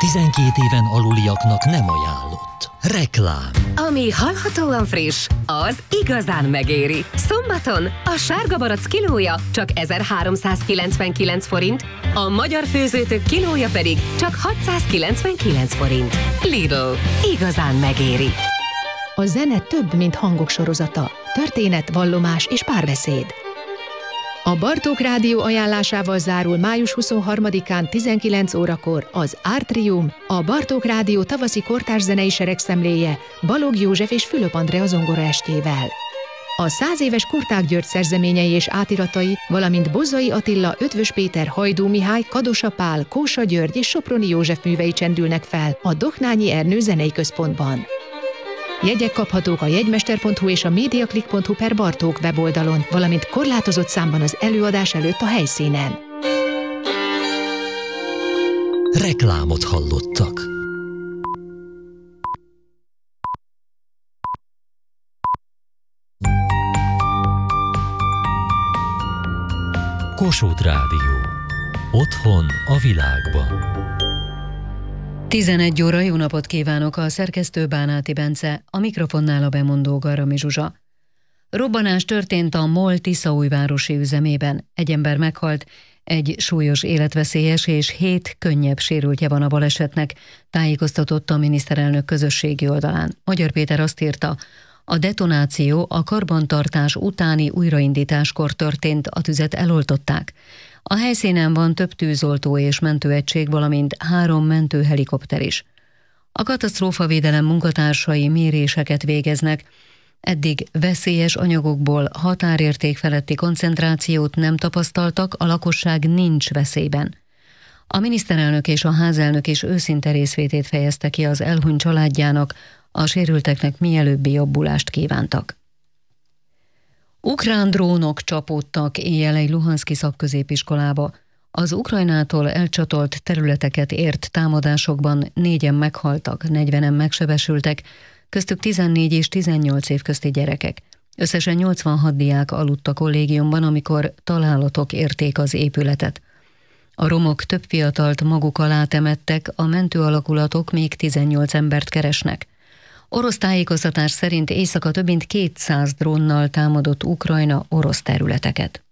12 éven aluliaknak nem ajánlott. Reklám. Ami hallhatóan friss, az igazán megéri. Szombaton a sárga barack kilója csak 1399 forint, a magyar főzőtök kilója pedig csak 699 forint. Lidl. Igazán megéri. A zene több, mint hangok sorozata. Történet, vallomás és párbeszéd. A Bartók Rádió ajánlásával zárul május 23-án 19 órakor az Artrium, a Bartók Rádió tavaszi kortárs zenei seregszemléje Balogh József és Fülöp Andrea zongoraestjével. A 100 éves Kurták György szerzeményei és átiratai, valamint Bozzai Attila, Ötvös Péter, Hajdú Mihály, Kadosa Pál, Kósa György és Soproni József művei csendülnek fel a Doknányi Ernő Zenei Központban. Jegyek kaphatók a jegymester.hu és a mediaclick.hu/Bartók weboldalon, valamint korlátozott számban az előadás előtt a helyszínen. Reklámot hallottak. Kossuth Rádió. Otthon a világban. 11 óra, jó napot kívánok, a szerkesztő Bánáti Bence, a mikrofonnál a bemondó Garami Zsuzsa. Robbanás történt a MOL tiszaújvárosi üzemében. Egy ember meghalt, egy súlyos életveszélyes és 7 könnyebb sérültje van a balesetnek, tájékoztatott a miniszterelnök közösségi oldalán. Magyar Péter azt írta, a detonáció a karbantartás utáni újraindításkor történt, a tüzet eloltották. A helyszínen van több tűzoltó és mentőegység, valamint 3 mentőhelikopter is. A katasztrófavédelem munkatársai méréseket végeznek, eddig veszélyes anyagokból határérték feletti koncentrációt nem tapasztaltak, a lakosság nincs veszélyben. A miniszterelnök és a házelnök is őszinte részvétét fejezte ki az elhunyt családjának, a sérülteknek mielőbbi jobbulást kívántak. Ukrán drónok csapódtak éjjel egy luhanszki szakközépiskolába. Az Ukrajnától elcsatolt területeket ért támadásokban 4-en meghaltak, 40-en megsebesültek, köztük 14 és 18 év közti gyerekek. Összesen 86 diák aludt a kollégiumban, amikor találatok érték az épületet. A romok több fiatalt maguk alá temettek, a mentőalakulatok még 18 embert keresnek. Orosz tájékoztatás szerint éjszaka több mint 200 drónnal támadott Ukrajna orosz területeket.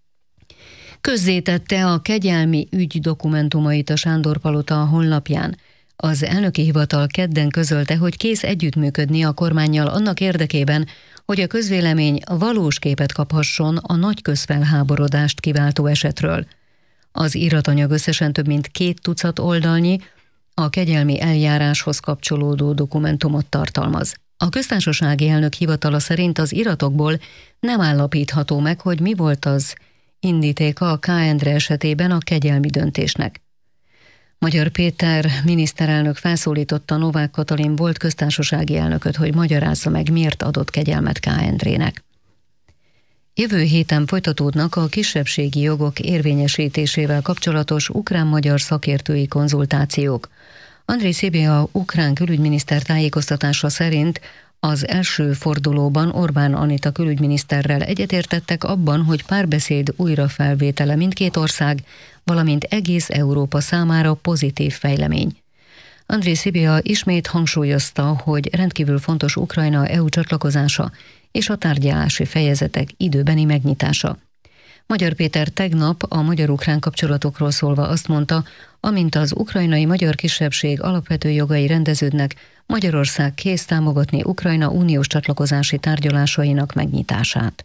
Közzétette a kegyelmi ügy dokumentumait a Sándor-palota honlapján. Az elnöki hivatal kedden közölte, hogy kész együttműködni a kormánnyal annak érdekében, hogy a közvélemény valós képet kaphasson a nagy közfelháborodást kiváltó esetről. Az iratanyag összesen több mint 2 tucat oldalnyi, a kegyelmi eljáráshoz kapcsolódó dokumentumot tartalmaz. A köztársasági elnök hivatala szerint az iratokból nem állapítható meg, hogy mi volt az indítéka a K. Endre esetében a kegyelmi döntésnek. Magyar Péter miniszterelnök felszólította Novák Katalin volt köztársasági elnököt, hogy magyarázza meg, miért adott kegyelmet K. Endrének. Jövő héten folytatódnak a kisebbségi jogok érvényesítésével kapcsolatos ukrán-magyar szakértői konzultációk. Andrej Szébia ukrán külügyminiszter tájékoztatása szerint az első fordulóban Orbán Anita külügyminiszterrel egyetértettek abban, hogy párbeszéd újrafelvétele mindkét ország, valamint egész Európa számára pozitív fejlemény. Andrej Szébia ismét hangsúlyozta, hogy rendkívül fontos Ukrajna EU csatlakozása és a tárgyalási fejezetek időbeni megnyitása. Magyar Péter tegnap a magyar-ukrán kapcsolatokról szólva azt mondta, amint az ukrajnai magyar kisebbség alapvető jogai rendeződnek, Magyarország kész támogatni Ukrajna uniós csatlakozási tárgyalásainak megnyitását.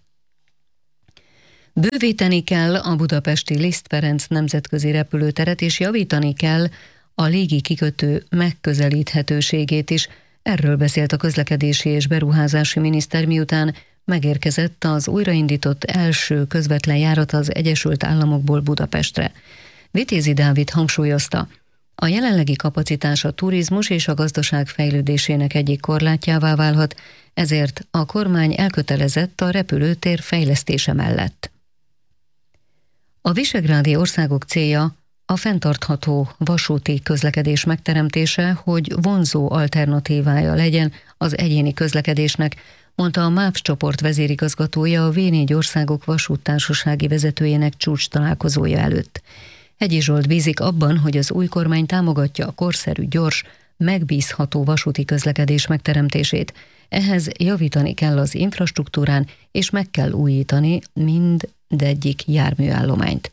Bővíteni kell a budapesti Liszt Ferenc nemzetközi repülőteret, és javítani kell a légi kikötő megközelíthetőségét is. Erről beszélt a közlekedési és beruházási miniszter, miután megérkezett az újraindított első közvetlen járat az Egyesült Államokból Budapestre. Vitézi Dávid hangsúlyozta, a jelenlegi kapacitás a turizmus és a gazdaság fejlődésének egyik korlátjává válhat, ezért a kormány elkötelezett a repülőtér fejlesztése mellett. A visegrádi országok célja a fenntartható vasúti közlekedés megteremtése, hogy vonzó alternatívája legyen az egyéni közlekedésnek, mondta a MÁV csoport vezérigazgatója a V4 országok vasúttársasági vezetőjének csúcs találkozója előtt. Hegyi Zsolt bízik abban, hogy az új kormány támogatja a korszerű, gyors, megbízható vasúti közlekedés megteremtését. Ehhez javítani kell az infrastruktúrán, és meg kell újítani mindegyik járműállományt.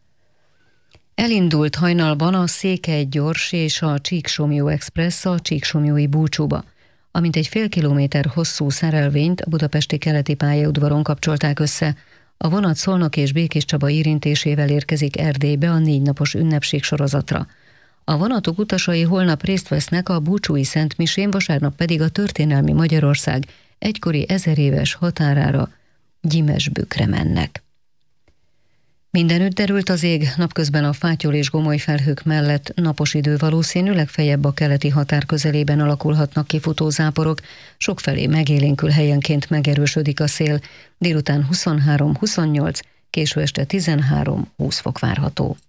Elindult hajnalban a Székely gyors és a Csíksomlyó Express a csíksomlyói búcsúba. Amint egy fél kilométer hosszú szerelvényt a budapesti keleti pályaudvaron kapcsolták össze, a vonat Szolnok és Békéscsaba érintésével érkezik Erdélybe a 4 napos ünnepségsorozatra. A vonatok utasai holnap részt vesznek a búcsúi szentmisén, vasárnap pedig a történelmi Magyarország egykori 1000 éves határára, Gyimesbükre mennek. Mindenütt derült az ég, napközben a fátyol és gomoly felhők mellett napos idő valószínű, legfeljebb a keleti határ közelében alakulhatnak ki futózáporok, sokfelé megélénkül, helyenként megerősödik a szél, délután 23-28, késő este 13-20 fok várható.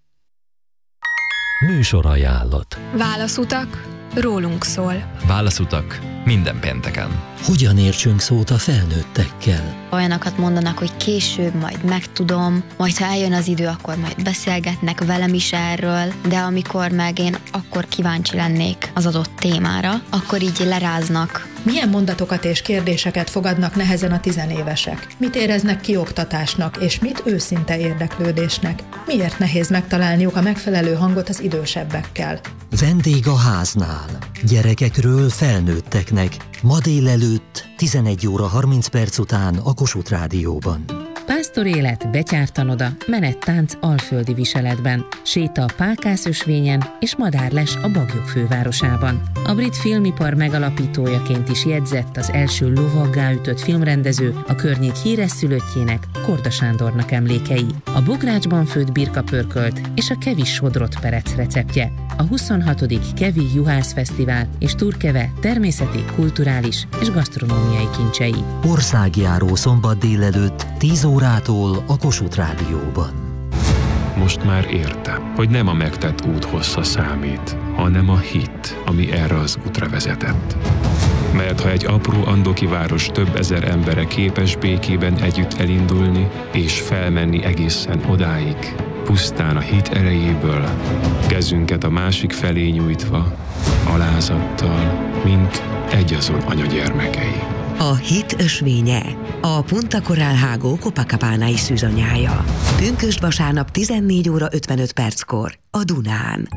Műsorajánlott. Válaszutak, rólunk szól. Válaszutak minden pénteken. Hogyan értsünk szót a felnőttekkel? Olyanokat mondanak, hogy később majd megtudom, majd ha eljön az idő, akkor majd beszélgetnek velem is erről, de amikor meg én akkor kíváncsi lennék az adott témára, akkor így leráznak. Milyen mondatokat és kérdéseket fogadnak nehezen a tizenévesek? Mit éreznek kioktatásnak, és mit őszinte érdeklődésnek? Miért nehéz megtalálniuk a megfelelő hangot az idősebbekkel? Vendég a háznál. Gyerekekről felnőtteknek. Ma délelőtt 11 óra 30 perc után a Kossuth Rádióban. Pásztor élet, betyártanoda, menettánc alföldi viseletben, séta a Pálkászösvényen és madárles a Baglyok fővárosában. A brit filmipar megalapítójaként is jegyzett az első lovaggá ütött filmrendező, a környék híres szülöttjének, Korda Sándornak emlékei, a bográcsban főtt birkapörkölt és a kevi sodrott perec receptje, a 26. Kevi Juhász Fesztivál és Turkeve természeti, kulturális és gasztronómiai kincsei. Országjáró szombat délelőtt 10 órától a Kossuth Rádióban. Most már értem, hogy nem a megtett út hossza számít, hanem a hit, ami erre az útra vezetett. Mert ha egy apró andoki város több ezer embere képes békében együtt elindulni és felmenni egészen odáig, pusztán a hit erejéből, kezünket a másik felé nyújtva, alázattal, mint egyazon anyagyermekei. A hit ösvénye, a Punta Coral Hágó Copacabana-i szűzanyája. Pünkösd vasárnap 14 óra 55 perckor a Dunán.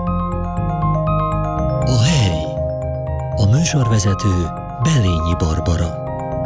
A hely. A műsorvezető Belényi Barbara.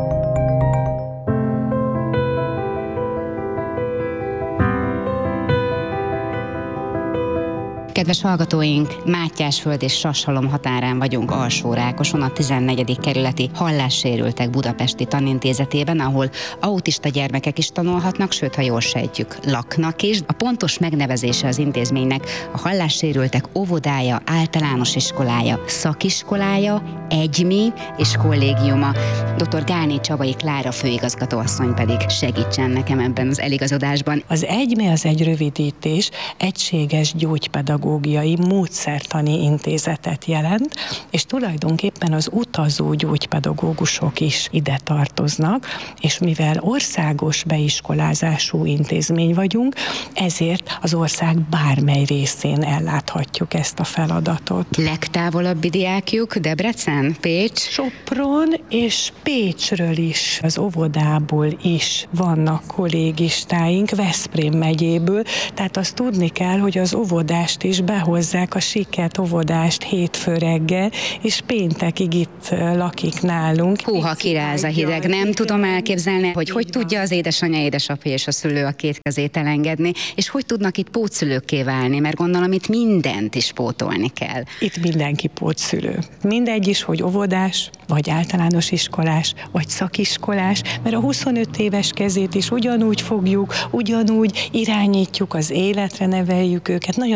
Kedves hallgatóink, Mátyásföld és Sashalom határán vagyunk Alsó-Rákoson, a 14. kerületi hallássérültek budapesti tanintézetében, ahol autista gyermekek is tanulhatnak, sőt, ha jól sejtjük, laknak is. A pontos megnevezése az intézménynek a hallássérültek óvodája, általános iskolája, szakiskolája, egymi és kollégiuma. Dr. Gálné Csabai Klára főigazgatóasszony pedig segítsen nekem ebben az eligazodásban. Az egymi az egy rövidítés, egységes gyógypedagógiai módszertani intézetet jelent, és tulajdonképpen az utazó gyógypedagógusok is ide tartoznak, és mivel országos beiskolázású intézmény vagyunk, ezért az ország bármely részén elláthatjuk ezt a feladatot. Legtávolabbi diákjuk Debrecen, Pécs? Sopron és Pécsről is, az óvodából is vannak kollégistáink, Veszprém megyéből, tehát azt tudni kell, hogy az óvodást is behozzák, a siket óvodást hétfő reggel, és péntekig itt lakik nálunk. Húha, kiráz a hideg, nem tudom elképzelni, hogy tudja az édesanyja, édesapja és a szülő a két kezét elengedni, és hogy tudnak itt pótszülőkké válni, mert gondolom itt mindent is pótolni kell. Itt mindenki pótszülő. Mindegy is, hogy óvodás, vagy általános iskolás, vagy szakiskolás, mert a 25 éves kezét is ugyanúgy fogjuk, ugyanúgy irányítjuk az életre, neveljük őket, nagyon szeretjük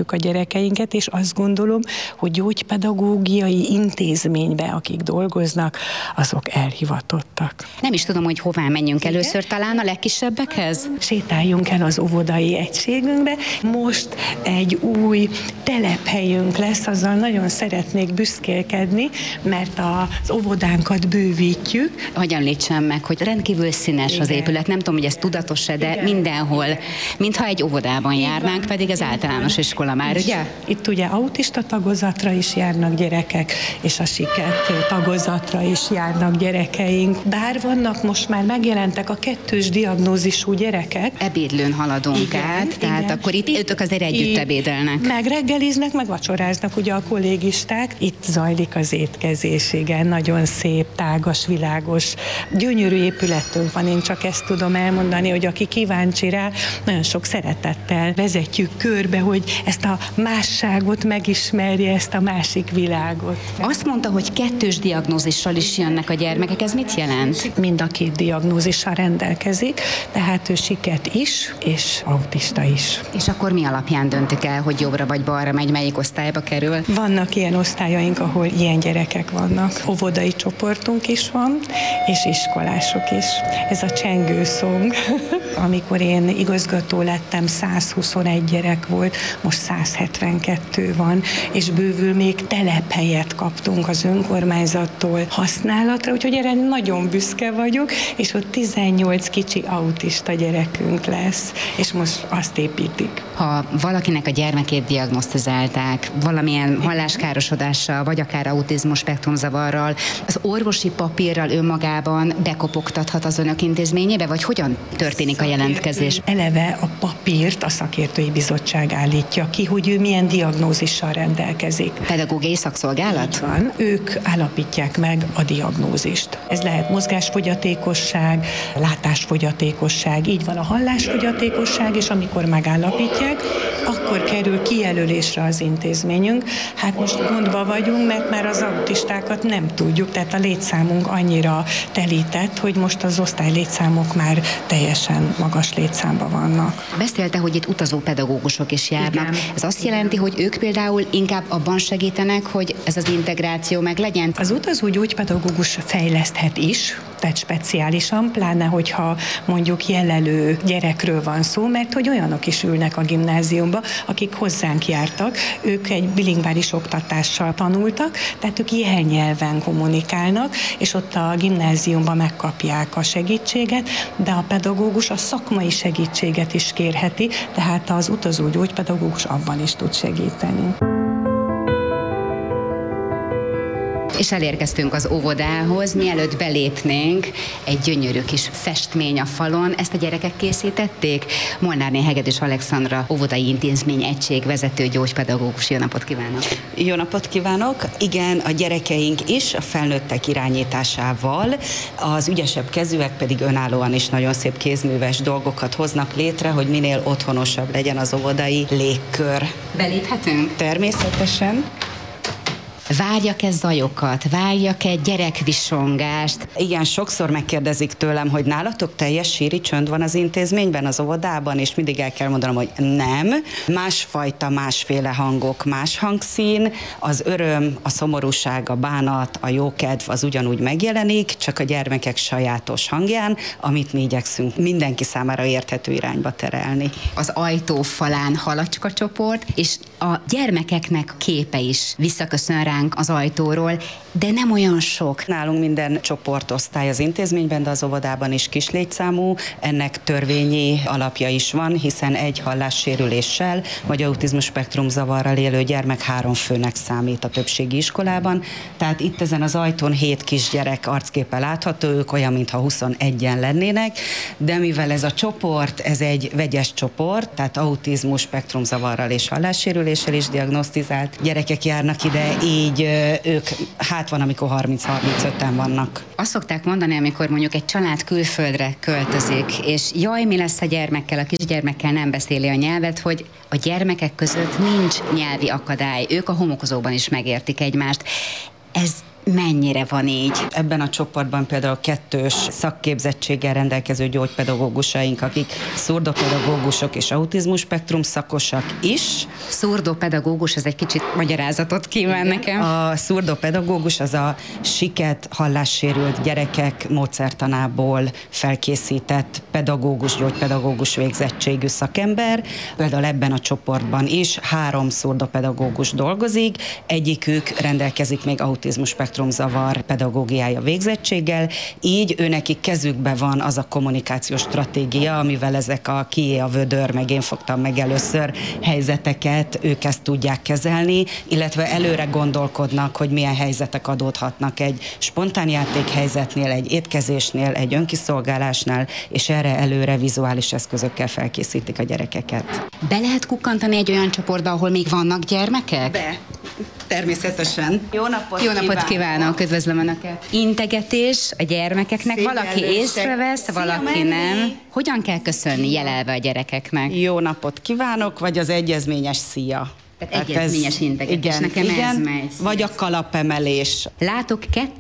vezetjük a gyerekeinket, és azt gondolom, hogy gyógypedagógiai intézménybe, akik dolgoznak, azok elhivatottak. Nem is tudom, hogy hová menjünk először, talán a legkisebbekhez? Sétáljunk el az óvodai egységünkbe. Most egy új telephelyünk lesz, azzal nagyon szeretnék büszkélkedni, mert az óvodánkat bővítjük. Hogy említsem meg, hogy rendkívül színes az épület, nem tudom, hogy ez tudatos-e, de mindenhol, mintha egy óvodában járnánk, pedig az általános iskola már, ugye? Itt ugye autista tagozatra is járnak gyerekek, és a siket tagozatra is járnak gyerekeink. Bár vannak most már megjelentek a 2-s diagnózisú gyerekek. Ebédlőn haladunk át, tehát akkor itt ők azért együtt ebédelnek. Meg reggeliznek, meg vacsoráznak ugye a kollégisták. Itt zajlik az étkezés, igen, nagyon szép, tágas, világos, gyönyörű épületünk van, én csak ezt tudom elmondani, hogy aki kíváncsi rá, nagyon sok szeretettel vezetjük körbe, hogy ezt a másságot megismerje, ezt a másik világot. Azt mondta, hogy 2-s diagnózissal is jönnek a gyermekek, ez mit jelent? Mind a 2 diagnózissal rendelkezik, tehát ő siket is, és autista is. És akkor mi alapján döntik el, hogy jobbra vagy balra megy, melyik osztályba kerül? Vannak ilyen osztályaink, ahol ilyen gyerekek vannak. Óvodai csoportunk is van, és iskolások is. Ez a csengő szong. Amikor én igazgató lettem, 121 gyerek volt, most 172 van, és bővül még telephelyet kaptunk az önkormányzattól használatra, úgyhogy erre nagyon büszke vagyok, és ott 18 kicsi autista gyerekünk lesz, és most azt építik. Ha valakinek a gyermekét diagnosztizálták valamilyen halláskárosodással, vagy akár autizmus spektrumzavarral, az orvosi papírral önmagában bekopogtathat az önök intézményébe, vagy hogyan történik a jelentkezés? Eleve a papírt a szakértői bizottság állítja ki, hogy ő milyen diagnózissal rendelkezik. Pedagógiai szakszolgálat? Van, ők állapítják meg a diagnózist. Ez lehet mozgásfogyatékosság, látásfogyatékosság, így van a hallásfogyatékosság, és amikor megállapítják, akkor kerül kijelölésre az intézményünk. Hát most gondba vagyunk, mert már az autistákat nem tudjuk, tehát a létszámunk annyira telített, hogy most az osztály létszámok már teljesen magas létszámban vannak. Beszélte, hogy itt utazó pedagógusok is járnak. Igen. Ez azt jelenti, hogy ők például inkább abban segítenek, hogy ez az integráció meglegyen? Az utazó gyógypedagógus fejleszthet is, tehát speciálisan, pláne hogyha mondjuk jelelő gyerekről van szó, mert hogy olyanok is ülnek a gimnáziumba, akik hozzánk jártak, ők egy bilingvális oktatással tanultak, tehát ők jelnyelven kommunikálnak, és ott a gimnáziumban megkapják a segítséget, de a pedagógus a szakmai segítséget is kérheti, tehát az utazó gyógypedagógus abban is tud segíteni. És elérkeztünk az óvodához, mielőtt belépnénk, egy gyönyörű kis festmény a falon. Ezt a gyerekek készítették? Molnárné Hegedűs Alexandra, óvodai intézmény egység vezető gyógypedagógus. Jó napot kívánok! Jó napot kívánok! Igen, a gyerekeink is a felnőttek irányításával, az ügyesebb kezűek pedig önállóan is nagyon szép kézműves dolgokat hoznak létre, hogy minél otthonosabb legyen az óvodai légkör. Beléphetünk? Természetesen. Várjak-e zajokat? Várjak-e gyerekvisongást? Igen, sokszor megkérdezik tőlem, hogy nálatok teljes síri csönd van az intézményben, az óvodában, és mindig el kell mondanom, hogy nem. Másfajta, másféle hangok, más hangszín, az öröm, a szomorúság, a bánat, a jókedv az ugyanúgy megjelenik, csak a gyermekek sajátos hangján, amit mi igyekszünk mindenki számára érthető irányba terelni. Az ajtó falán halacska csoport, és a gyermekeknek képe is visszaköszön ránk az ajtóról, de nem olyan sok. Nálunk minden csoportosztály az intézményben, de az óvodában is kis létszámú. Ennek törvényi alapja is van, hiszen egy hallássérüléssel vagy autizmus spektrumzavarral élő gyermek 3 főnek számít a többségi iskolában. Tehát itt ezen az ajtón 7 kisgyerek arcképe látható, ők olyan, mintha 21-en lennének, de mivel ez a csoport, ez egy vegyes csoport, tehát autizmus spektrumzavarral és hallássérüléssel is diagnosztizált gyerekek járnak ide, így ők, hát van, amikor 30-35-en vannak. Azt szokták mondani, amikor mondjuk egy család külföldre költözik, és jaj, mi lesz a gyermekkel, a kisgyermekkel nem beszéli a nyelvet, hogy a gyermekek között nincs nyelvi akadály, ők a homokozóban is megértik egymást. Ez mennyire van így? Ebben a csoportban például 2-ös szakképzettséggel rendelkező gyógypedagógusaink, akik szurdopedagógusok és autizmus spektrum szakosak is. Szurdopedagógus, ez egy kicsit magyarázatot kíván nekem. A szurdopedagógus az a siket hallássérült gyerekek módszertanából felkészített pedagógus, gyógypedagógus végzettségű szakember. Például ebben a csoportban is 3 szurdopedagógus dolgozik, egyikük rendelkezik még autizmus spektrumzavar pedagógiája végzettséggel, így őnekik kezükben van az a kommunikációs stratégia, amivel ezek a kié a vödör, meg én fogtam meg először helyzeteket, ők ezt tudják kezelni, illetve előre gondolkodnak, hogy milyen helyzetek adódhatnak egy spontán játékhelyzetnél, egy étkezésnél, egy önkiszolgálásnál, és erre előre vizuális eszközökkel felkészítik a gyerekeket. Be lehet kukkantani egy olyan csoportba, ahol még vannak gyermekek? Be. Természetesen. Jó napot kívánok, üdvözlöm Önöket. Integetés a gyermekeknek, valaki észrevesz, valaki nem. Hogyan kell köszönni jelelve a gyerekeknek? Jó napot kívánok, vagy az egyezményes szia. Tehát egyezményes integetés, nekem ez megy. Vagy a kalapemelés. Látok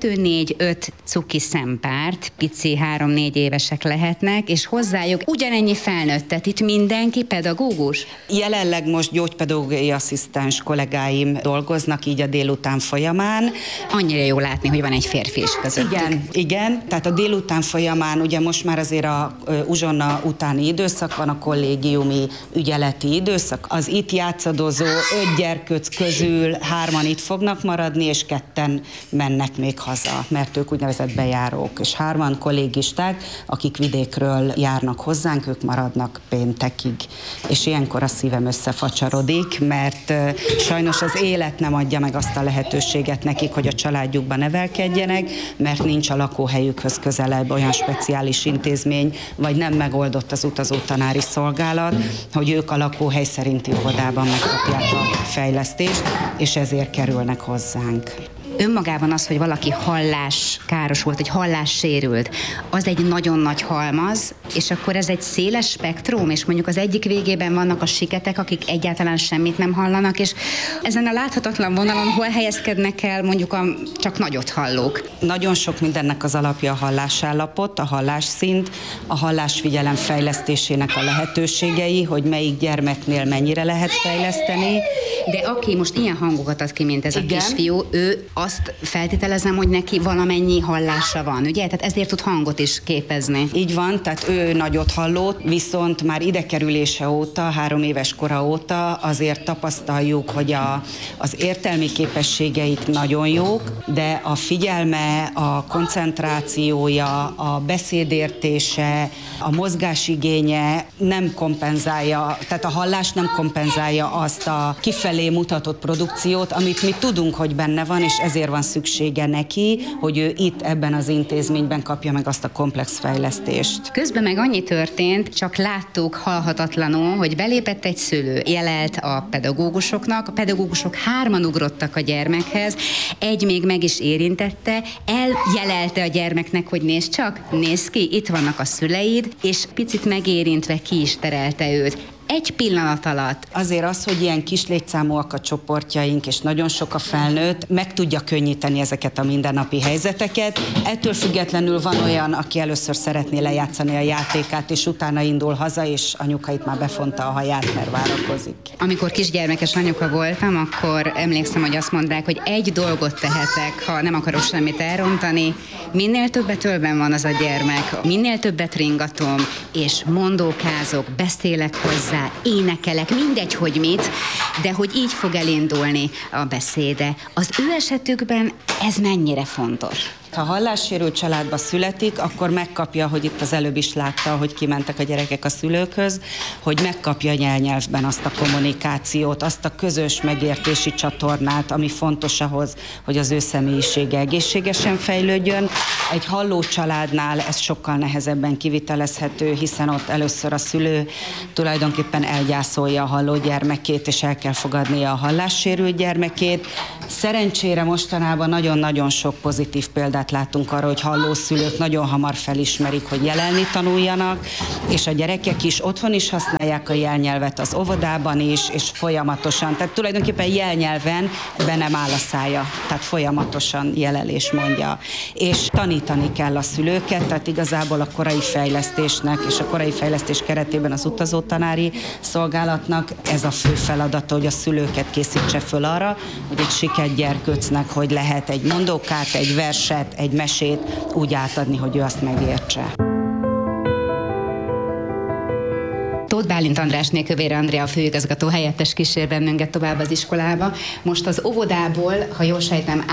2-4-5 cuki szempárt, pici 3-4 évesek lehetnek, és hozzájuk ugyanennyi felnőttet. Itt mindenki pedagógus? Jelenleg most gyógypedagógiai asszisztens kollégáim dolgoznak így a délután folyamán. Annyira jó látni, hogy van egy férfi is közöttük. Igen. Tehát a délután folyamán ugye most már azért a uzsonna utáni időszak van, a kollégiumi ügyeleti időszak. Az itt játszadozó 5 gyerkőc közül 3 itt fognak maradni, és 2 mennek még haza, mert ők úgynevezett bejárók, és 3 kollégisták, akik vidékről járnak hozzánk, ők maradnak péntekig. És ilyenkor a szívem összefacsarodik, mert sajnos az élet nem adja meg azt a lehetőséget nekik, hogy a családjukban nevelkedjenek, mert nincs a lakóhelyükhöz közelebb olyan speciális intézmény, vagy nem megoldott az utazó tanári szolgálat, hogy ők a lakóhely szerinti óvodában megkapják a fejlesztést, és ezért kerülnek hozzánk. Önmagában az, hogy valaki halláskárosult, vagy hallássérült, az egy nagyon nagy halmaz, és akkor ez egy széles spektrum, és mondjuk az egyik végében vannak a siketek, akik egyáltalán semmit nem hallanak, és ezen a láthatatlan vonalon hol helyezkednek el mondjuk a csak nagyot hallók? Nagyon sok mindennek az alapja a hallásállapot, a hallásszint, a hallásfigyelem fejlesztésének a lehetőségei, hogy melyik gyermeknél mennyire lehet fejleszteni. De aki most ilyen hangokat ad ki, mint ez a kisfiú, ő azt feltételezem, hogy neki valamennyi hallása van, ugye? Tehát ezért tud hangot is képezni. Így van, tehát ő nagyot hallott, viszont már ide kerülése óta, 3 éves kora óta azért tapasztaljuk, hogy az értelmi képességeik nagyon jók, de a figyelme, a koncentrációja, a beszédértése, a mozgásigénye nem kompenzálja, tehát a hallás nem kompenzálja azt a kifelé mutatott produkciót, amit mi tudunk, hogy benne van, és ezért van szüksége neki, hogy ő itt ebben az intézményben kapja meg azt a komplex fejlesztést. Közben meg annyi történt, csak láttuk halhatatlanul, hogy belépett egy szülő, jelelt a pedagógusoknak, a pedagógusok 3 ugrottak a gyermekhez, egy még meg is érintette, eljelelte a gyermeknek, hogy nézd ki, itt vannak a szüleid, és picit megérintve ki is terelte őt. Egy pillanat alatt. Azért az, hogy ilyen kis létszámúak a csoportjaink, és nagyon sok a felnőtt, meg tudja könnyíteni ezeket a mindennapi helyzeteket. Ettől függetlenül van olyan, aki először szeretné lejátszani a játékát, és utána indul haza, és anyukait már befonta a haját, mert várakozik. Amikor kisgyermekes anyuka voltam, akkor emlékszem, hogy azt mondták, hogy egy dolgot tehetek, ha nem akarok semmit elrontani. Minél többet ölben van az a gyermek, minél többet ringatom, és mondókázok, beszélek hozzá, énekelek, mindegy, hogy mit, de hogy így fog elindulni a beszéde. Az ő esetükben ez mennyire fontos? Ha hallássérült családba születik, akkor megkapja, hogy itt az előbb is látta, hogy kimentek a gyerekek a szülőkhöz, hogy megkapja nyelvben azt a kommunikációt, azt a közös megértési csatornát, ami fontos ahhoz, hogy az ő személyisége egészségesen fejlődjön. Egy halló családnál ez sokkal nehezebben kivitelezhető, hiszen ott először a szülő tulajdonképpen elgyászolja a halló gyermekét, és el kell fogadnia a hallássérült gyermekét. Szerencsére mostanában nagyon-nagyon sok pozitív példát látunk arra, hogy hallószülők nagyon hamar felismerik, hogy jelelni tanuljanak, és a gyerekek is otthon is használják a jelnyelvet, az óvodában is, és folyamatosan. Tehát tulajdonképpen jelnyelven be nem áll a szája, tehát folyamatosan jelelés mondja. És tanítani kell a szülőket, tehát igazából a korai fejlesztésnek és a korai fejlesztés keretében az utazótanári szolgálatnak ez a fő feladata, hogy a szülőket készítse föl arra, hogy egy siket gyerkőcnek, hogy lehet egy mondókát, egy verset, egy mesét úgy átadni, hogy ő azt megértse. Tóth Bálint Andrásné Kövér Andrea, a főigazgató helyettes kísér bennünket tovább az iskolába. Most az óvodából, ha jól sejtem,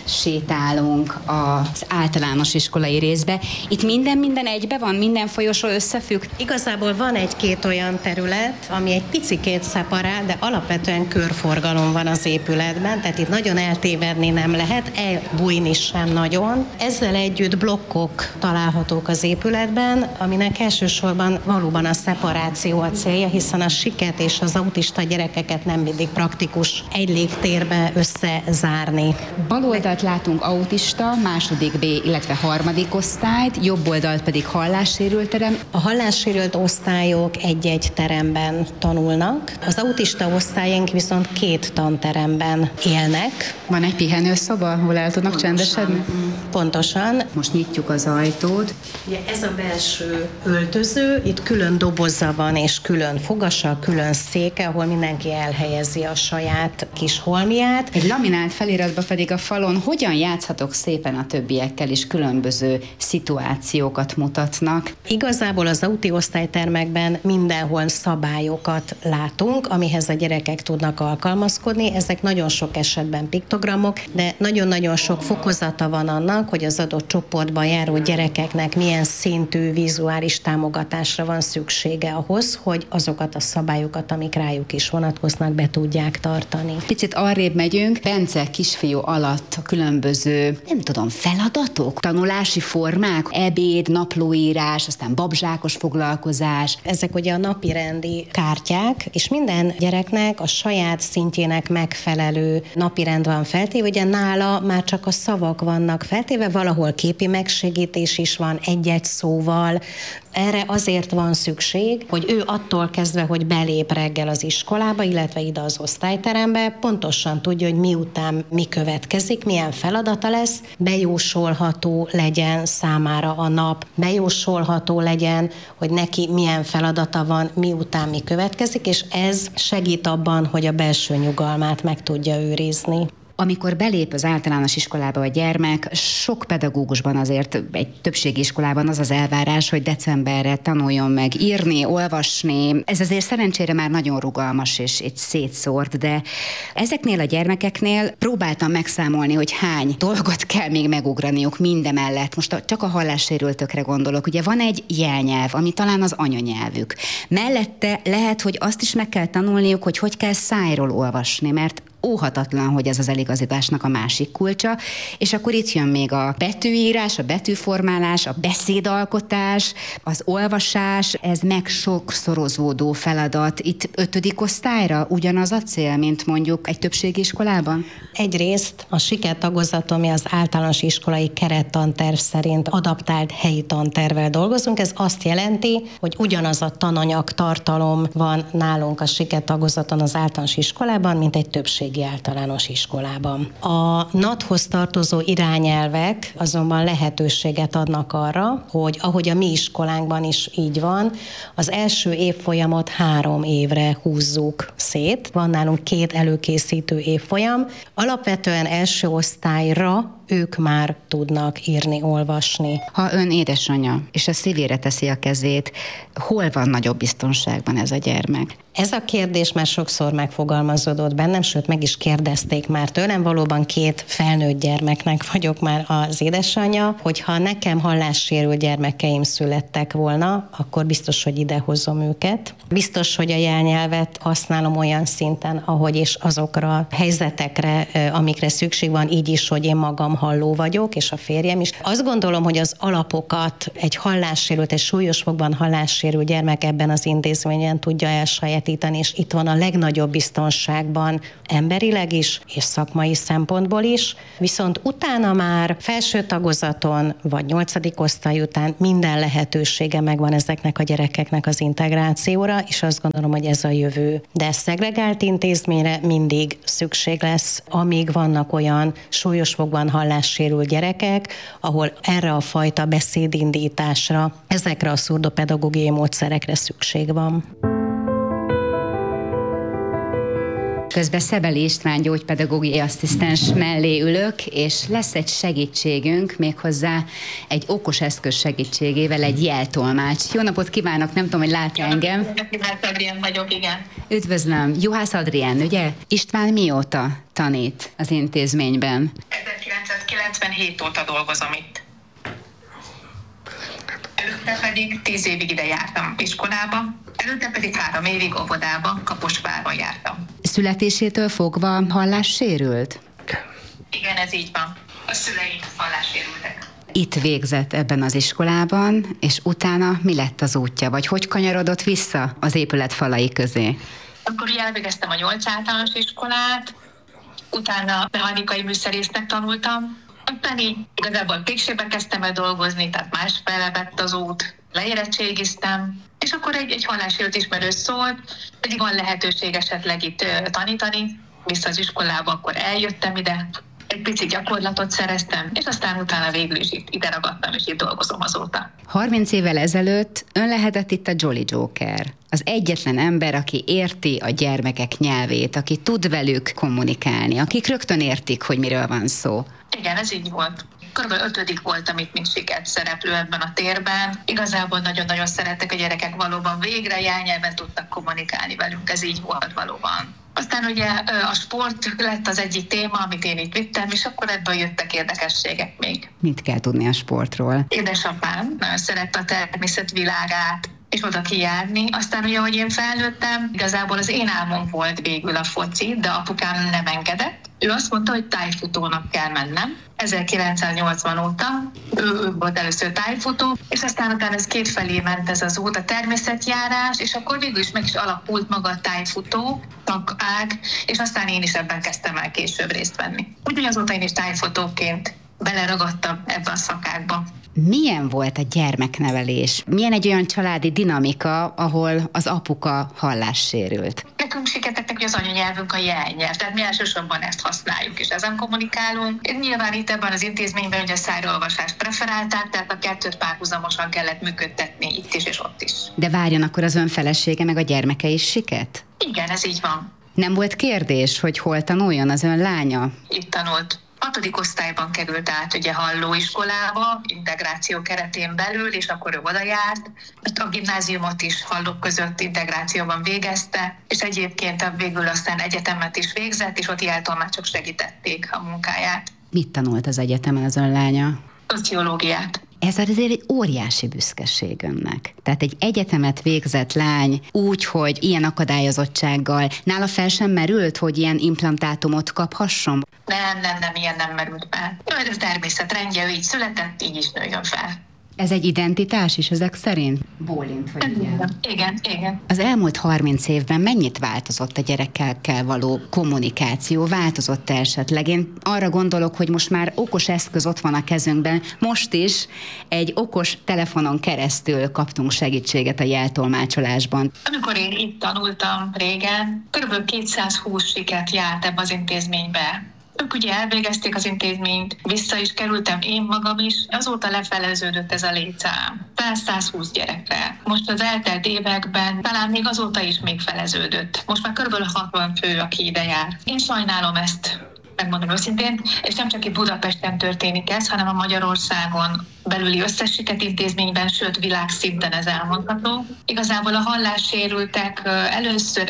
átsétálunk az általános iskolai részbe. Itt minden egybe van, minden folyosó összefügg? Igazából van egy-két olyan terület, ami egy picikét szeparál, de alapvetően körforgalom van az épületben, tehát itt nagyon eltévedni nem lehet, elbújni sem nagyon. Ezzel együtt blokkok találhatók az épületben, aminek elsősorban valóban a szeparáció a célja, hiszen a siket és az autista gyerekeket nem mindig praktikus egy légtérbe összezárni. Bal oldalt látunk autista, második B, illetve harmadik osztályt, jobb oldalt pedig hallássérült terem. A hallássérült osztályok egy-egy teremben tanulnak, az autista osztályunk viszont 2 tanteremben élnek. Van egy pihenőszoba, ahol el tudnak csendesedni? Pontosan. Most nyitjuk az ajtót. Ugye ez a belső öltöző, itt külön doboza van és külön fogasa, külön széke, ahol mindenki elhelyezi a saját kis holmiát. Egy laminált feliratba pedig a falon hogyan játszhatok szépen a többiekkel is különböző szituációkat mutatnak. Igazából az auti osztálytermekben mindenhol szabályokat látunk, amihez a gyerekek tudnak alkalmazkodni. Ezek nagyon sok esetben piktogramok, de nagyon-nagyon sok fokozata van annak, hogy az adott csoportban járó gyerekeknek milyen szintű vizuális támogatásra van szüksége ahhoz, hogy azokat a szabályokat, amik rájuk is vonatkoznak, be tudják tartani. Picit arrébb megyünk, Bence kisfiú alatt a különböző, nem tudom, feladatok, tanulási formák, ebéd, naplóírás, aztán babzsákos foglalkozás. Ezek ugye a napirendi kártyák, és minden gyereknek a saját szintjének megfelelő napirend van feltéve, ugye nála már csak a szavak vannak feltéve, valahol képi megsegítés is van egy-egy szóval. Erre azért van szükség, hogy ő attól kezdve, hogy belép reggel az iskolába, illetve ide az osztályterembe, pontosan tudja, hogy miután mi következik, milyen feladata lesz, bejósolható legyen számára a nap, bejósolható legyen, hogy neki milyen feladata van, miután mi következik, és ez segít abban, hogy a belső nyugalmát meg tudja őrizni. Amikor belép az általános iskolába a gyermek, sok pedagógusban azért egy többségi iskolában az az elvárás, hogy decemberre tanuljon meg írni, olvasni. Ez azért szerencsére már nagyon rugalmas és szétszórt, de ezeknél a gyermekeknél próbáltam megszámolni, hogy hány dolgot kell még megugraniuk mindemellett. Most csak a hallássérültökre gondolok. Ugye van egy jelnyelv, ami talán az anyanyelvük. Mellette lehet, hogy azt is meg kell tanulniuk, hogy kell szájról olvasni, mert óhatatlan, hogy ez az eligazításnak a másik kulcsa, és akkor itt jön még a betűírás, a betűformálás, a beszédalkotás, az olvasás, ez meg sokszorozódó feladat. Itt 5. osztályra ugyanaz a cél, mint mondjuk egy többségi iskolában? Egyrészt a sikertagozat, ami az általános iskolai kerettanterv szerint adaptált helyi tantervvel dolgozunk, ez azt jelenti, hogy ugyanaz a tananyag tartalom van nálunk a sikertagozaton az általános iskolában, mint egy többségi általános iskolában. A NAT-hoz tartozó irányelvek azonban lehetőséget adnak arra, hogy ahogy a mi iskolánkban is így van, az első évfolyamot 3 évre húzzuk szét. Van nálunk 2 előkészítő évfolyam. Alapvetően első osztályra ők már tudnak írni, olvasni. Ha ön édesanyja, és a szívére teszi a kezét, hol van nagyobb biztonságban ez a gyermek? Ez a kérdés már sokszor megfogalmazódott bennem, sőt meg is kérdezték már tőlem, valóban 2 felnőtt gyermeknek vagyok már az édesanyja, hogyha nekem hallássérült gyermekeim születtek volna, akkor biztos, hogy idehozom őket. Biztos, hogy a jelnyelvet használom olyan szinten, ahogy és azokra a helyzetekre, amikre szükség van, így is, hogy én magam halló vagyok, és a férjem is. Azt gondolom, hogy az alapokat egy hallássérült, egy súlyos fokban hallássérült gyermek ebben az intézményen tudja elsajátítani, és itt van a legnagyobb biztonságban emberileg is, és szakmai szempontból is. Viszont utána már felső tagozaton, vagy 8. osztály után minden lehetősége megvan ezeknek a gyerekeknek az integrációra, és azt gondolom, hogy ez a jövő. De szegregált intézményre mindig szükség lesz, amíg vannak olyan súlyos fokban hallássérült gyerekek, ahol erre a fajta beszédindításra, ezekre a szurdopedagógiai módszerekre szükség van. Közben Szebeli István gyógypedagógiai asszisztens mellé ülök, és lesz egy segítségünk, méghozzá egy okos eszköz segítségével, egy jeltolmács. Jó napot kívánok, nem tudom, hogy lát engem. Juhász Adrián vagyok, igen. Üdvözlöm, Juhász Adrián, ugye? István mióta tanít az intézményben? 1997 óta dolgozom itt. Előtte pedig 10 évig ide jártam iskolába, előtte pedig 3 évig óvodába, Kaposvárban jártam. Születésétől fogva hallássérült? Igen, ez így van. A szüleim hallássérültek. Itt végzett ebben az iskolában, és utána mi lett az útja, vagy hogy kanyarodott vissza az épület falai közé? Akkor ugye elvégeztem a 8 általános iskolát, utána mechanikai műszerésznek tanultam, aztán így igazából Pékségbe kezdtem el dolgozni, tehát másfele vett az út, leérettségiztem, és akkor egy hallássérült ismerős szólt, pedig van lehetőség esetleg itt tanítani, vissza az iskolába, akkor eljöttem ide, egy pici gyakorlatot szereztem, és aztán utána végül is ide ragadtam, és itt dolgozom azóta. 30 évvel ezelőtt ön lehetett itt a Jolly Joker. Az egyetlen ember, aki érti a gyermekek nyelvét, aki tud velük kommunikálni, akik rögtön értik, hogy miről van szó. Igen, ez így volt. Körülbelül 5. voltam itt, mint sikert szereplő ebben a térben. Igazából nagyon-nagyon szerettek a gyerekek, valóban végre jelnyelven tudtak kommunikálni velünk, ez így volt valóban. Aztán ugye a sport lett az egyik téma, amit én itt vittem, és akkor ebből jöttek érdekességek még. Mit kell tudni a sportról? Édesapám nagyon szerette a természet világát, és oda kijárni. Aztán ugye, hogy én felnőttem, igazából az én álmom volt végül a foci, de apukám nem engedett. Ő azt mondta, hogy tájfutónak kell mennem. 1980 óta ő volt először tájfutó, és aztán utána ez kétfelé ment ez az út, a természetjárás, és akkor végül is meg is alakult maga a tájfutó tagág, és aztán én is ebben kezdtem el később részt venni. Úgyhogy azóta én is tájfutóként beleragadtam ebbe a szakákba. Milyen volt a gyermeknevelés? Milyen egy olyan családi dinamika, ahol az apuka hallássérült? Nekünk siketettek, hogy az anyanyelvünk a jelnyelv, tehát mi elsősorban ezt használjuk, és ezen kommunikálunk. Nyilván itt ebben az intézményben ugye a szájraolvasást preferálták, tehát a kettőt párhuzamosan kellett működtetni itt is és ott is. De várjon, akkor az ön felesége meg a gyermeke is siket? Igen, ez így van. Nem volt kérdés, hogy hol tanuljon az ön lánya? Itt tanult. 6. osztályban került át ugye hallóiskolába, integráció keretén belül, és akkor ő oda járt. A gimnáziumot is hallók között integrációban végezte, és egyébként végül aztán egyetemet is végzett, és ott jeltolmácsok segítették a munkáját. Mit tanult az egyetemen az ön lánya? Szociológiát. Ez azért egy óriási büszkeség önnek. Tehát egy egyetemet végzett lány úgy, hogy ilyen akadályozottsággal, nála fel sem merült, hogy ilyen implantátumot kaphasson? Nem, ilyen nem merült fel. A természetrendje, ő így született, így is nőjön fel. Ez egy identitás is ezek szerint? Bólint, vagy igen. Igen. Az elmúlt 30 évben mennyit változott a gyerekekkel való kommunikáció? Változott esetleg? Én arra gondolok, hogy most már okos eszköz ott van a kezünkben. Most is egy okos telefonon keresztül kaptunk segítséget a jeltolmácsolásban. Amikor én itt tanultam régen, kb. 220 siket járt ebbe az intézménybe. Ők ugye elvégezték az intézményt, vissza is kerültem én magam is, azóta lefeleződött ez a létszám. 120 gyerekre. Most az eltelt években talán még azóta is még feleződött. Most már kb. 60 fő, aki ide jár. Én sajnálom ezt, megmondom őszintén, és nem csak itt Budapesten történik ez, hanem a Magyarországon belüli összes siketintézményben, sőt világszinten ez elmondható. Igazából a hallássérültek először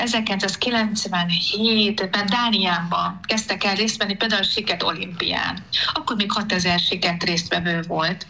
1997-ben Dániában kezdtek el részt venni, például a Siket olimpián. Akkor még 6000 siket résztvevő volt.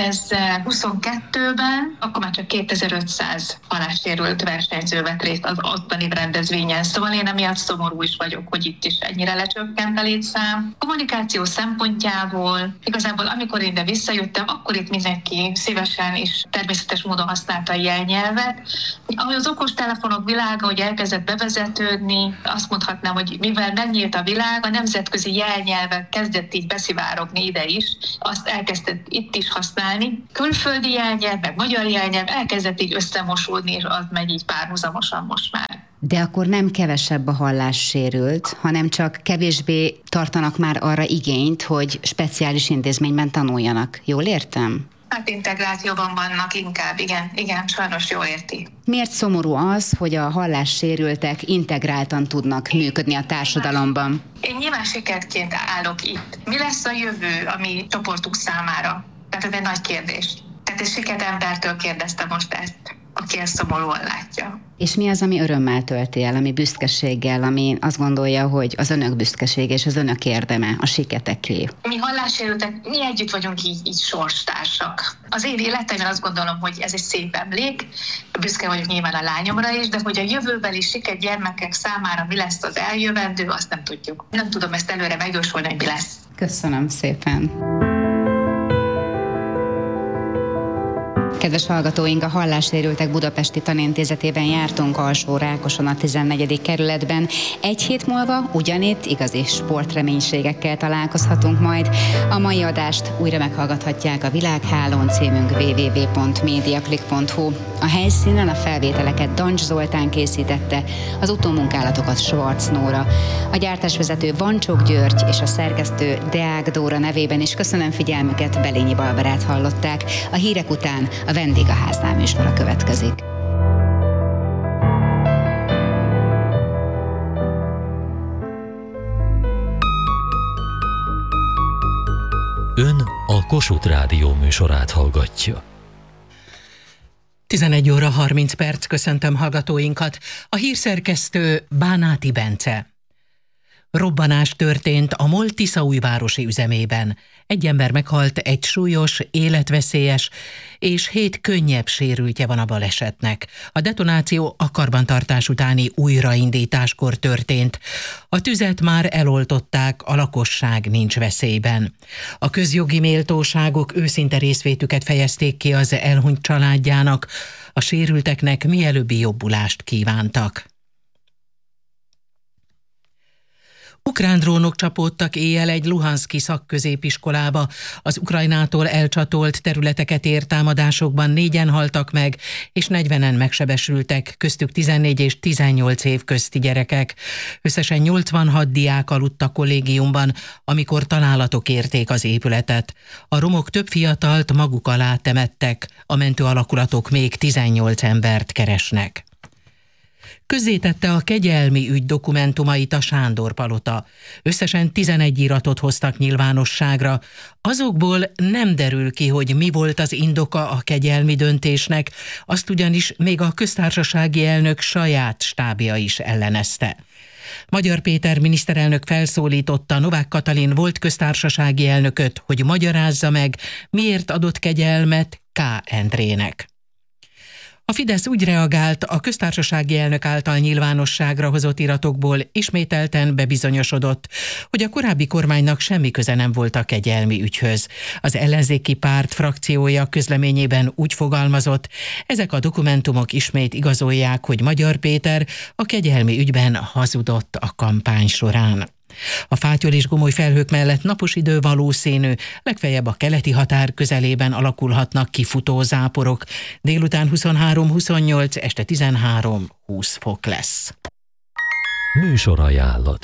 2022-ben akkor már csak 2500 hallássérült versenyző vett részt az ottani rendezvényen. Szóval én emiatt szomorú is vagyok, hogy itt is ennyire lecsökkent a létszám. létszám. Kommunikáció szempontjából igazából amikor ide visszajöttem, akkor itt mindenki szívesen és természetes módon használta a jelnyelvet. Ahogy az okostelefonok világa, hogy elkezdett bevezetődni, azt mondhatnám, hogy mivel megnyílt a világ, a nemzetközi jelnyelvek kezdett így beszivárogni ide is, azt elkezdett itt is használni. Külföldi jelnyelv, meg magyar jelnyelv elkezdett így összemosódni, és az megy így párhuzamosan most már. De akkor nem kevesebb a hallássérült, hanem csak kevésbé tartanak már arra igényt, hogy speciális intézményben tanuljanak. Jól értem? Hát integrációban vannak inkább, igen, sajnos jól érti. Miért szomorú az, hogy a hallássérültek integráltan tudnak működni a társadalomban? Én nyilván sikerként állok itt. Mi lesz a jövő a mi csoportunk számára? Tehát ez egy nagy kérdés. Tehát egy siket embertől kérdezte most ezt, aki ezt szomorúan látja. És mi az, ami örömmel tölti el, ami büszkeséggel, ami azt gondolja, hogy az önök büszkesége és az önök érdeme, a siketeké? Mi hallássérültek, mi együtt vagyunk így sorstársak. Az én életemben azt gondolom, hogy ez egy szép emlék, büszke vagyok nyilván a lányomra is, de hogy a jövőbeli sikergyermekek számára mi lesz az eljövendő, azt nem tudjuk. Nem tudom ezt előre megjósolni, hogy mi lesz. Köszönöm szépen. Kedves hallgatóink, a Hallássérültek Budapesti Tanintézetében jártunk Alsó-Rákoson a 14. kerületben. Egy hét múlva ugyanitt igazi sportreménységekkel találkozhatunk majd. A mai adást újra meghallgathatják a Világhálón, címünk www.mediaclick.hu. A helyszínen a felvételeket Dancs Zoltán készítette, az utómunkálatokat Schwarz Nóra. A gyártásvezető Vancsok György és a szerkesztő Deák Dóra nevében is köszönöm figyelmüket, Belényi Barbarát hallották. A hírek után a Vendég a háznál műsora következik. Ön a Kossuth Rádió műsorát hallgatja. 11 óra 30 perc, köszöntöm hallgatóinkat. A hírszerkesztő Bánáti Bence. Robbanás történt a MOL Tiszaújvárosi üzemében. Egy ember meghalt, egy súlyos, életveszélyes és 7 könnyebb sérültje van a balesetnek. A detonáció a karbantartás utáni újraindításkor történt. A tüzet már eloltották, a lakosság nincs veszélyben. A közjogi méltóságok őszinte részvétüket fejezték ki az elhunyt családjának, a sérülteknek mielőbbi jobbulást kívántak. Ukrán drónok csapódtak éjjel egy luhanszki szakközépiskolába. Az Ukrajnától elcsatolt területeket ért támadásokban 4-en haltak meg, és 40-en megsebesültek, köztük 14 és 18 év közti gyerekek. Összesen 86 diák aludt a kollégiumban, amikor találatok érték az épületet. A romok több fiatalt maguk alá temettek, a mentő alakulatok még 18 embert keresnek. Közzétette a kegyelmi ügy dokumentumait a Sándor Palota. Összesen 11 iratot hoztak nyilvánosságra. Azokból nem derül ki, hogy mi volt az indoka a kegyelmi döntésnek, azt ugyanis még a köztársasági elnök saját stábja is ellenezte. Magyar Péter miniszterelnök felszólította Novák Katalin volt köztársasági elnököt, hogy magyarázza meg, miért adott kegyelmet K. Endrének. A Fidesz úgy reagált, a köztársasági elnök által nyilvánosságra hozott iratokból ismételten bebizonyosodott, hogy a korábbi kormánynak semmi köze nem volt a kegyelmi ügyhöz. Az ellenzéki párt frakciója közleményében úgy fogalmazott, ezek a dokumentumok ismét igazolják, hogy Magyar Péter a kegyelmi ügyben hazudott a kampány során. A fátyol és gomoly felhők mellett napos idő valószínű, legfeljebb a keleti határ közelében alakulhatnak ki futózáporok. Délután 23-28, este 13-20 fok lesz. Műsorajánlat.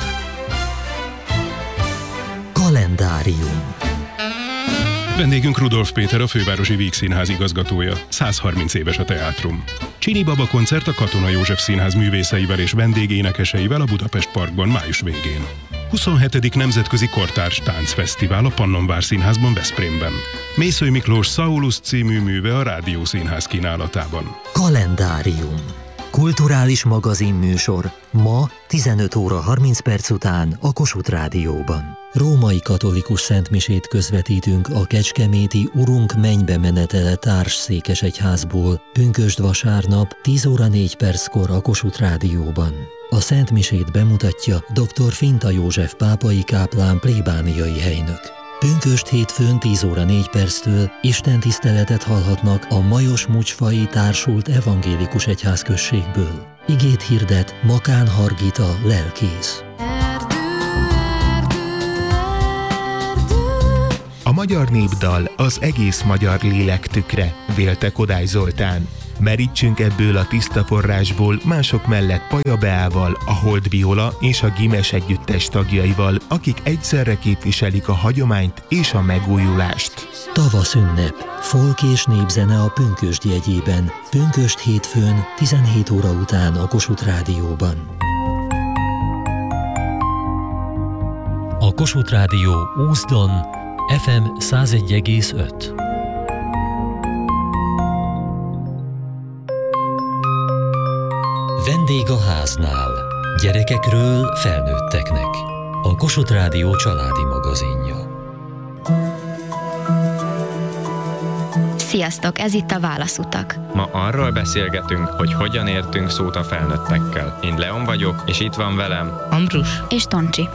Kalendárium. Vendégünk Rudolf Péter, a Fővárosi Vígszínház igazgatója. 130 éves a teátrum. Csini Baba koncert a Katona József Színház művészeivel és vendégénekeseivel a Budapest Parkban május végén. 27. Nemzetközi Kortárs Táncfesztivál a Pannonvár Színházban Veszprémben. Mészöly Miklós Saulus című műve a Rádiószínház kínálatában. Kalendárium. Kulturális magazinműsor ma 15 óra 30 perc után a Kossuth Rádióban. Római katolikus szentmisét közvetítünk a kecskeméti Urunk mennybe menetele társszékesegyházból pünkösd vasárnap 10 óra 4 perckor a Kossuth Rádióban. A szentmisét bemutatja dr. Finta József pápai káplán plébániai helynök. Pünkösd hétfőn 10 óra 4 perctől istentiszteletet hallhatnak a Majos-Mucsfai Társult Evangélikus Egyházközségből. Igét hirdet Makán Hargita lelkész. A magyar népdal az egész magyar lélek tükre, vélte Kodály Zoltán. Merítsünk ebből a tiszta forrásból mások mellett Paja Beával, a Hold Viola és a Gimes együttes tagjaival, akik egyszerre képviselik a hagyományt és a megújulást. Tavaszünnep, folk és népzene a Pünkösd jegyében. Pünkösd hétfőn 17 óra után a Kossuth Rádióban. A Kossuth Rádió Úzdon FM 101,5. Vendég a háznál. Gyerekekről felnőtteknek. A Kossuth Rádió családi magazinja. Sziasztok, ez itt a Válaszutak. Ma arról beszélgetünk, hogy hogyan értünk szót a felnőttekkel. Én Leon vagyok, és itt van velem Ambrus és Toncsi.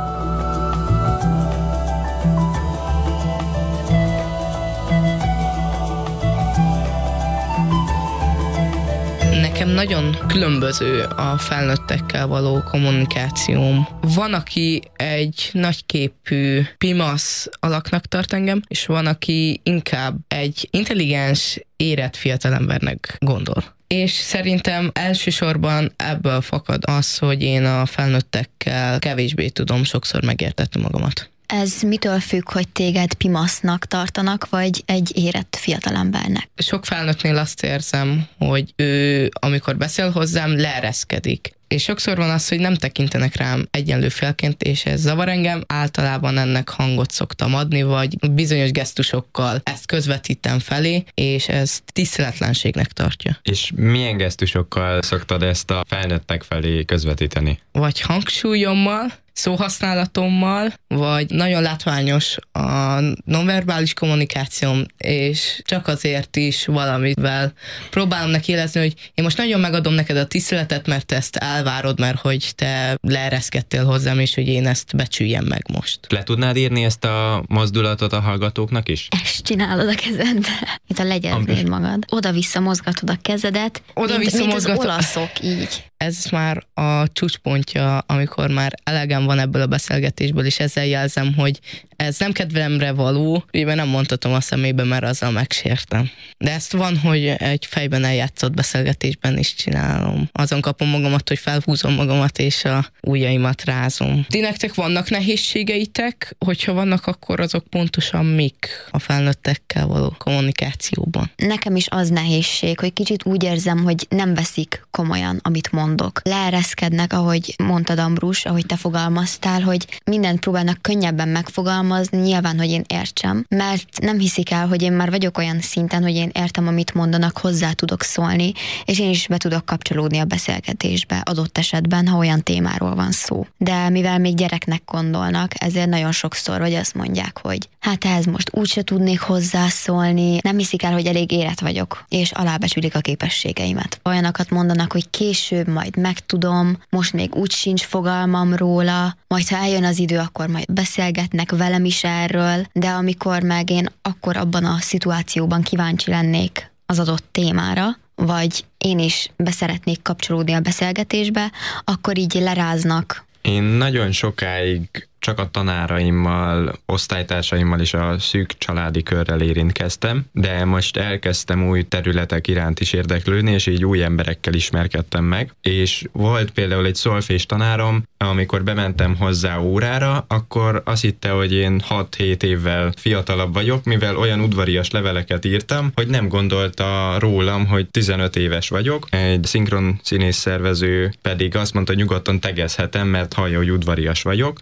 Nekem nagyon különböző a felnőttekkel való kommunikációm. Van, aki egy nagyképű pimasz alaknak tart engem, és van, aki inkább egy intelligens, érett fiatalembernek gondol. És szerintem elsősorban ebből fakad az, hogy én a felnőttekkel kevésbé tudom sokszor megértetni magamat. Ez mitől függ, hogy téged pimasznak tartanak, vagy egy érett fiatalembernek? Sok felnőttnél azt érzem, hogy ő, amikor beszél hozzám, leereszkedik. És sokszor van az, hogy nem tekintenek rám egyenlő félként, és ez zavar engem. Általában ennek hangot szoktam adni, vagy bizonyos gesztusokkal ezt közvetítem felé, és ez tiszteletlenségnek tartja. És milyen gesztusokkal szoktad ezt a felnőttek felé közvetíteni? Vagy hangsúlyommal, szóhasználatommal, vagy nagyon látványos a nonverbális kommunikációm, és csak azért is valamivel próbálom neki érezni, hogy én most nagyon megadom neked a tiszteletet, mert te ezt elvárod, mert hogy te leereszkedtél hozzám, és hogy én ezt becsüljem meg most. Le tudnád írni ezt a mozdulatot a hallgatóknak is? Ezt csinálod a kezeddel, mint a legyeznéd magad. Oda-vissza mozgatod a kezedet, mint az olaszok így. Ez már a csúcspontja, amikor már elegem van ebből a beszélgetésből, és ezzel jelzem, hogy ez nem kedvelemre való, ugye nem mondhatom a szemébe, mert azzal megsértem. De ezt van, hogy egy fejben eljátszott beszélgetésben is csinálom. Azon kapom magamat, hogy felhúzom magamat, és a ujjaimat rázom. Ti nektek vannak nehézségeitek? Hogyha vannak, akkor azok pontosan mik a felnőttekkel való kommunikációban? Nekem is az nehézség, hogy kicsit úgy érzem, hogy nem veszik komolyan, amit mondok. Leereszkednek, ahogy mondtad, Ambrus, ahogy te fogalmaztál, hogy mindent próbálnak könnyebben megfogalmazni, nyilván, hogy én értsem, mert nem hiszik el, hogy én már vagyok olyan szinten, hogy én értem, amit mondanak, hozzá tudok szólni, és én is be tudok kapcsolódni a beszélgetésbe adott esetben, ha olyan témáról van szó. De mivel még gyereknek gondolnak, ezért nagyon sokszor vagy azt mondják, hogy hát ehhez most úgyse tudnék hozzászólni, nem hiszik el, hogy elég érett vagyok, és alábecsülik a képességeimet. Olyanokat mondanak, hogy később majd megtudom, most még úgy sincs fogalmam róla, majd ha eljön az idő, akkor majd beszélgetnek velem is erről, de amikor meg én akkor abban a szituációban kíváncsi lennék az adott témára, vagy én is beszeretnék kapcsolódni a beszélgetésbe, akkor így leráznak. Én nagyon sokáig csak a tanáraimmal, osztálytársaimmal és a szűk családi körrel érintkeztem, de most elkezdtem új területek iránt is érdeklődni, és így új emberekkel ismerkedtem meg. És volt például egy szolfés tanárom, amikor bementem hozzá órára, akkor azt hitte, hogy én 6-7 évvel fiatalabb vagyok, mivel olyan udvarias leveleket írtam, hogy nem gondolta rólam, hogy 15 éves vagyok. Egy szinkron színész szervező pedig azt mondta, hogy nyugodtan tegezhetem, mert hallja, hogy udvarias vagyok, és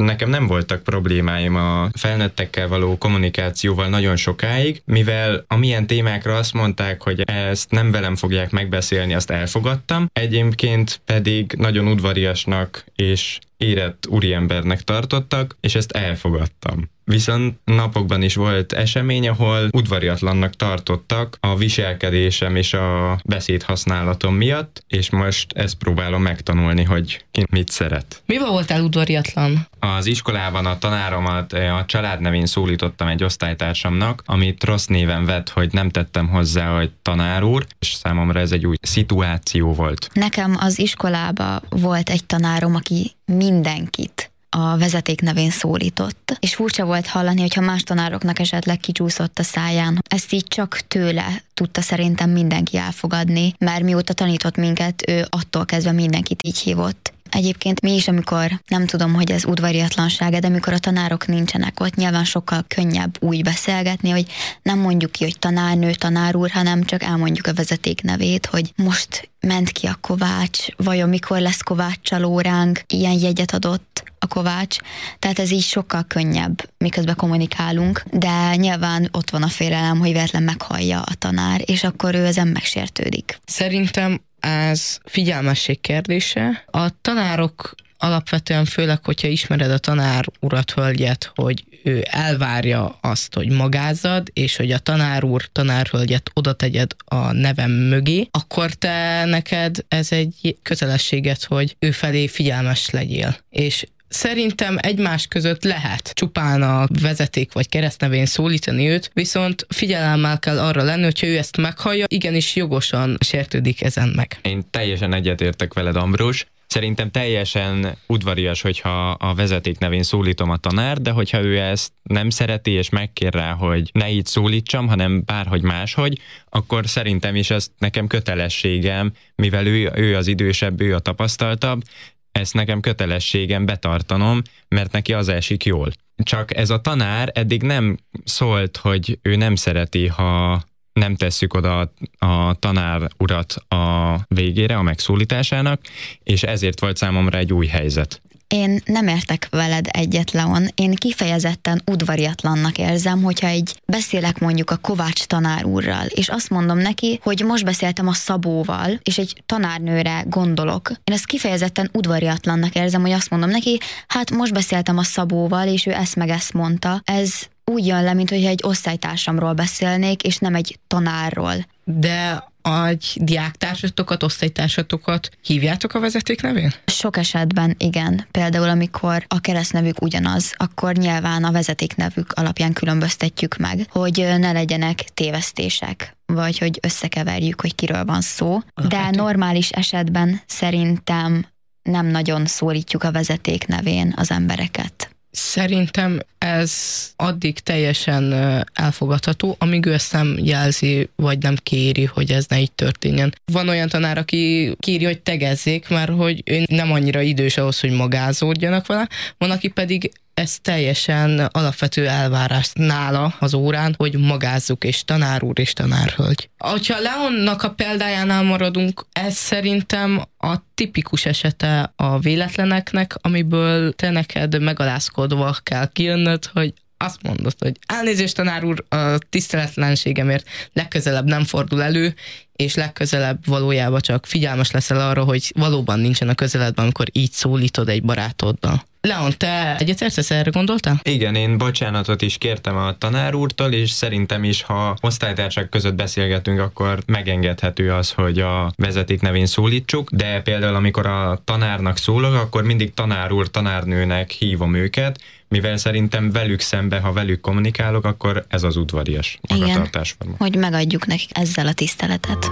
nekem nem voltak problémáim a felnőttekkel való kommunikációval nagyon sokáig, mivel amilyen témákra azt mondták, hogy ezt nem velem fogják megbeszélni, azt elfogadtam, egyébként pedig nagyon udvariasnak és érett úriembernek tartottak, és ezt elfogadtam. Viszont napokban is volt esemény, ahol udvariatlannak tartottak a viselkedésem és a beszédhasználatom miatt, és most ezt próbálom megtanulni, hogy ki mit szeret. Mivel voltál udvariatlan? Az iskolában a tanáromat a családnevén szólítottam egy osztálytársamnak, amit rossz néven vett, hogy nem tettem hozzá, hogy tanár úr, és számomra ez egy új szituáció volt. Nekem az iskolában volt egy tanárom, aki mindenkit a vezeték nevén szólított, és furcsa volt hallani, hogyha más tanároknak esetleg kicsúszott a száján. Ezt így csak tőle tudta szerintem mindenki elfogadni, mert mióta tanított minket, ő attól kezdve mindenkit így hívott. Egyébként mi is, amikor nem tudom, hogy ez udvariatlanság, de amikor a tanárok nincsenek ott, nyilván sokkal könnyebb úgy beszélgetni, hogy nem mondjuk ki, hogy tanárnő, tanár úr, hanem csak elmondjuk a vezeték nevét, hogy most ment ki a Kovács, vajon mikor lesz Kováccsal óránk, ilyen jegyet adott a Kovács, tehát ez így sokkal könnyebb, miközben kommunikálunk, de nyilván ott van a félelem, hogy véletlen meghallja a tanár, és akkor ő ezen megsértődik. Szerintem ez figyelmesség kérdése. A tanárok alapvetően főleg, hogyha ismered a tanár urat, hölgyet, hogy ő elvárja azt, hogy magázzad, és hogy a tanár úr, tanárhölgyet oda tegyed a nevem mögé, akkor te neked ez egy kötelességed, hogy ő felé figyelmes legyél. És szerintem egymás között lehet csupán a vezeték vagy keresztnevén szólítani őt, viszont figyelemmel kell arra lenni, hogyha ő ezt meghallja, igenis jogosan sértődik ezen meg. Én teljesen egyetértek veled, Ambrus. Szerintem teljesen udvarias, hogyha a vezeték nevén szólítom a tanár, de hogyha ő ezt nem szereti és megkér rá, hogy ne így szólítsam, hanem bárhogy máshogy, akkor szerintem is ez nekem kötelességem, mivel ő az idősebb, ő a tapasztaltabb, ezt nekem kötelességem betartanom, mert neki az esik jól. Csak ez a tanár eddig nem szólt, hogy ő nem szereti, ha nem tesszük oda a tanár urat a végére, a megszólításának, és ezért volt számomra egy új helyzet. Én nem értek veled egyet, Leon. Én kifejezetten udvariatlannak érzem, hogyha beszélek mondjuk a Kovács tanár úrral, és azt mondom neki, hogy most beszéltem a Szabóval, és egy tanárnőre gondolok. Én ezt kifejezetten udvariatlannak érzem, hogy azt mondom neki, hát most beszéltem a Szabóval, és ő ezt meg ezt mondta. Ez úgy jön le, mint hogyha egy osztálytársamról beszélnék, és nem egy tanárról. De egy diáktársatokat, osztálytársatokat hívjátok a vezeték nevén? Sok esetben igen. Például amikor a keresztnevük ugyanaz, akkor nyilván a vezetéknevük alapján különböztetjük meg, hogy ne legyenek tévesztések, vagy hogy összekeverjük, hogy kiről van szó. De normális esetben szerintem nem nagyon szólítjuk a vezeték nevén az embereket. Szerintem ez addig teljesen elfogadható, amíg ő ezt nem jelzi, vagy nem kéri, hogy ez ne így történjen. Van olyan tanár, aki kéri, hogy tegezzék, mert hogy ő nem annyira idős ahhoz, hogy magázódjanak vele, van, aki pedig ez teljesen alapvető elvárás nála az órán, hogy magázzuk, és tanár úr és tanárhölgy. Ha Leonnak a példájánál maradunk, ez szerintem a tipikus esete a véletleneknek, amiből te neked megalázkodva kell kijönnöd, hogy azt mondod, hogy elnézést, tanár úr, a tiszteletlenségemért legközelebb nem fordul elő, és legközelebb valójában csak figyelmes leszel arra, hogy valóban nincsen a közeledben, amikor így szólítod egy barátoddal. Leon, te egyetértesz, erre gondoltál? Igen, én bocsánatot is kértem a tanár úrtól, és szerintem is, ha osztálytársak között beszélgetünk, akkor megengedhető az, hogy a vezeték nevén szólítsuk, de például amikor a tanárnak szólok, akkor mindig tanár úr, tanárnőnek hívom őket, mivel szerintem velük szembe, ha velük kommunikálok, akkor ez az udvarias magatartásforma. Igen, hogy megadjuk nekik ezzel a tiszteletet.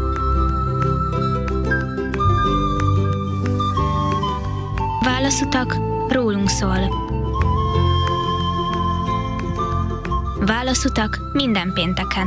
Válaszutak rólunk szól. Válaszutak minden pénteken.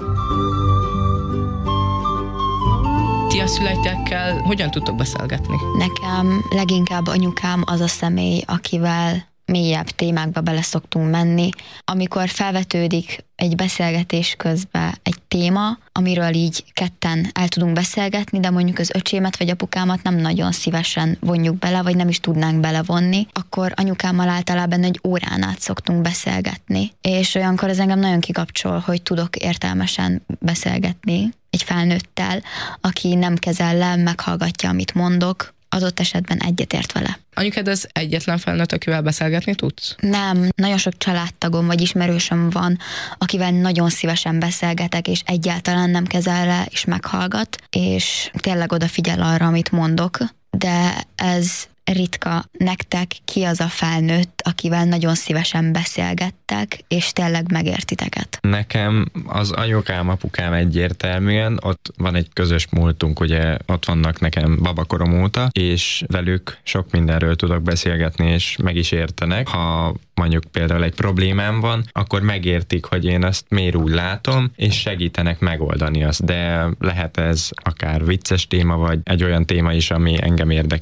Ti a szüleitekkel hogyan tudtok beszélgetni? Nekem leginkább anyukám az a személy, akivel mélyebb témákba bele szoktunk menni, amikor felvetődik egy beszélgetés közben egy téma, amiről így ketten el tudunk beszélgetni, de mondjuk az öcsémet vagy apukámat nem nagyon szívesen vonjuk bele, vagy nem is tudnánk belevonni, akkor anyukámmal általában egy órán át szoktunk beszélgetni. És olyankor ez engem nagyon kikapcsol, hogy tudok értelmesen beszélgetni egy felnőttel, aki nem kezel le, meghallgatja, amit mondok, adott esetben egyetért vele. Anyukád az egyetlen felnőtt, akivel beszélgetni tudsz? Nem, nagyon sok családtagom vagy ismerősöm van, akivel nagyon szívesen beszélgetek, és egyáltalán nem kezel le, és meghallgat, és tényleg odafigyel arra, amit mondok, de ez ritka. Nektek ki az a felnőtt, akivel nagyon szívesen beszélgettek, és tényleg megértiteket? Nekem az anyukám, apukám egyértelműen, ott van egy közös múltunk, ugye ott vannak nekem babakorom óta, és velük sok mindenről tudok beszélgetni, és meg is értenek. Ha mondjuk például egy problémám van, akkor megértik, hogy én ezt miért úgy látom, és segítenek megoldani azt. De lehet ez akár vicces téma, vagy egy olyan téma is, ami engem érdekel.